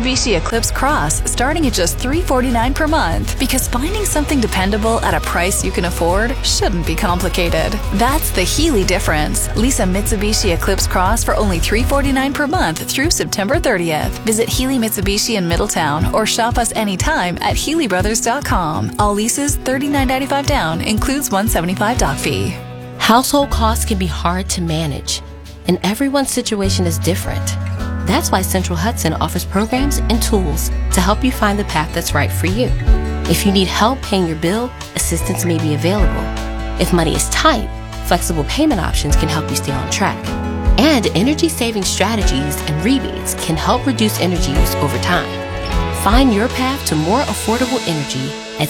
Mitsubishi Eclipse Cross starting at just $349 per month, because finding something dependable at a price you can afford shouldn't be complicated. That's the Healy difference. Lease a Mitsubishi Eclipse Cross for only $349 per month through September 30th. Visit Healy Mitsubishi in Middletown or shop us anytime at HealyBrothers.com. All leases $39.95 down, includes $175 doc fee. Household costs can be hard to manage, and everyone's situation is different. That's why Central Hudson offers programs and tools to help you find the path that's right for you. If you need help paying your bill, assistance may be available. If money is tight, flexible payment options can help you stay on track. And energy-saving strategies and rebates can help reduce energy use over time. Find your path to more affordable energy at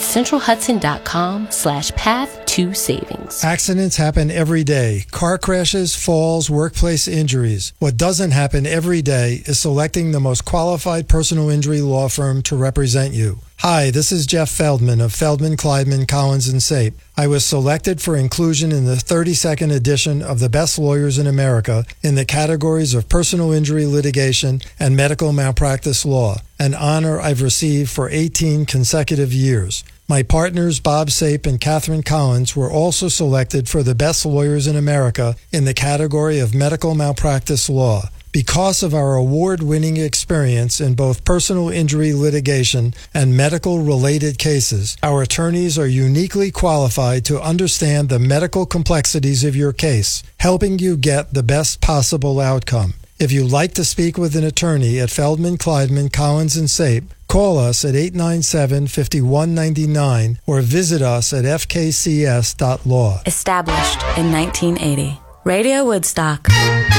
centralhudson.com/path2savings. Accidents happen every day. Car crashes, falls, workplace injuries. What doesn't happen every day is selecting the most qualified personal injury law firm to represent you. Hi, this is Jeff Feldman of Feldman, Kleidman, Collins & Sape. I was selected for inclusion in the 32nd edition of the Best Lawyers in America in the categories of personal injury litigation and medical malpractice law, an honor I've received for 18 consecutive years. My partners Bob Sape and Catherine Collins were also selected for the Best Lawyers in America in the category of medical malpractice law. Because of our award-winning experience in both personal injury litigation and medical-related cases, our attorneys are uniquely qualified to understand the medical complexities of your case, helping you get the best possible outcome. If you'd like to speak with an attorney at Feldman, Kleidman, Collins & Sape, call us at 897-5199 or visit us at fkcs.law. Established in 1980. Radio Woodstock.